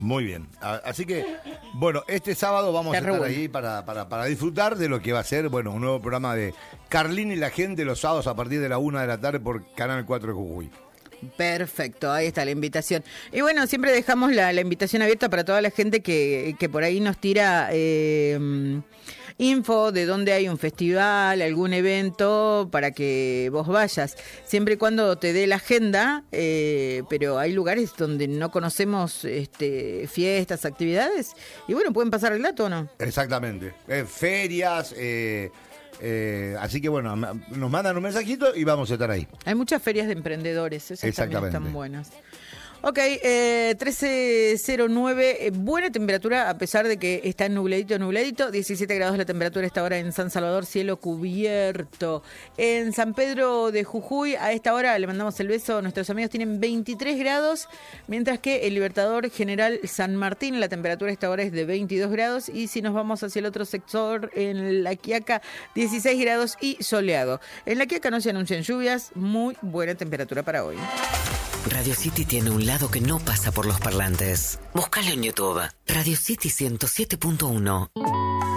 Muy bien. Así que, bueno, este sábado vamos a estar ahí para disfrutar de lo que va a ser, bueno, un nuevo programa de Carlín y la gente los sábados a partir de la 1 de la tarde por Canal 4 de Jujuy. Perfecto, ahí está la invitación. Y bueno, siempre dejamos la invitación abierta para toda la gente que por ahí nos tira info de dónde hay un festival, algún evento, para que vos vayas. Siempre y cuando te dé la agenda, pero hay lugares donde no conocemos fiestas, actividades, y bueno, pueden pasar el dato, ¿o no? Exactamente. Ferias, así que bueno, nos mandan un mensajito y vamos a estar ahí. Hay muchas ferias de emprendedores, esas también están buenas. Ok, 13:09, buena temperatura a pesar de que está nubladito, 17 grados la temperatura a esta hora en San Salvador, cielo cubierto. En San Pedro de Jujuy, a esta hora le mandamos el beso, nuestros amigos tienen 23 grados, mientras que el Libertador General San Martín, la temperatura a esta hora es de 22 grados, y si nos vamos hacia el otro sector, en La Quiaca, 16 grados y soleado. En La Quiaca no se anuncian lluvias, muy buena temperatura para hoy. Radio City tiene un lado que no pasa por los parlantes. Búscalo en YouTube. Radio City 107.1.